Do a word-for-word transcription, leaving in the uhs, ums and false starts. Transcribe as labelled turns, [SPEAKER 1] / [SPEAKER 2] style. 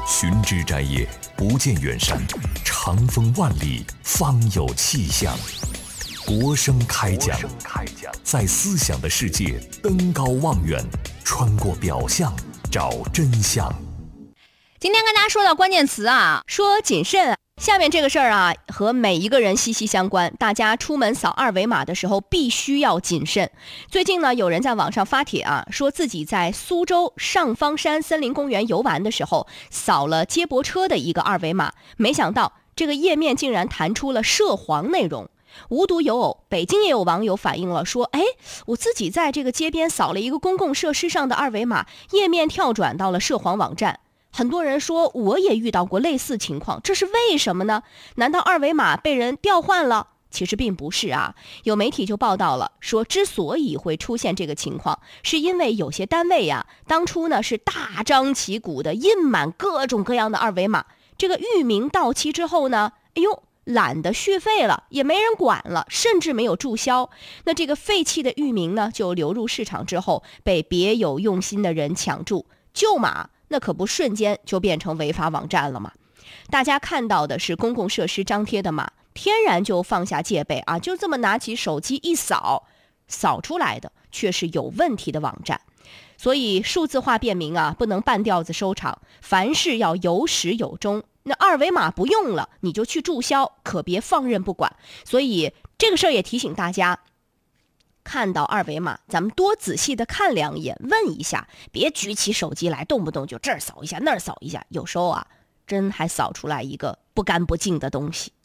[SPEAKER 1] 寻枝摘叶，不见远山，长风万里，方有气象。国声开讲，在思想的世界登高望远，穿过表象找真相。
[SPEAKER 2] 今天跟大家说到关键词啊，说谨慎。下面这个事儿啊，和每一个人息息相关。大家出门扫二维码的时候，必须要谨慎。最近呢，有人在网上发帖啊，说自己在苏州上方山森林公园游玩的时候，扫了接驳车的一个二维码，没想到这个页面竟然弹出了涉黄内容。无独有偶，北京也有网友反映了，说哎，我自己在这个街边扫了一个公共设施上的二维码，页面跳转到了涉黄网站。很多人说我也遇到过类似情况，这是为什么呢？难道二维码被人调换了？其实并不是啊，有媒体就报道了，说之所以会出现这个情况，是因为有些单位呀、啊，当初呢是大张旗鼓的印满各种各样的二维码，这个域名到期之后呢，哎呦，懒得续费了，也没人管了，甚至没有注销。那这个废弃的域名呢，就流入市场之后，被别有用心的人抢注，旧码那可不瞬间就变成违法网站了吗？大家看到的是公共设施张贴的码，天然就放下戒备啊，就这么拿起手机一扫，扫出来的却是有问题的网站。所以数字化便民啊，不能半吊子收场，凡事要有始有终。那二维码不用了，你就去注销，可别放任不管。所以这个事儿也提醒大家，看到二维码，咱们多仔细的看两眼，问一下，别举起手机来，动不动就这儿扫一下那儿扫一下，有时候啊，真还扫出来一个不干不净的东西。